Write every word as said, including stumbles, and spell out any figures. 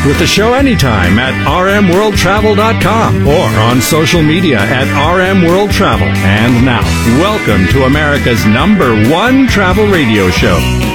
with the show anytime at r m world travel dot com or on social media at R M World Travel. And now, welcome to America's number one travel radio show,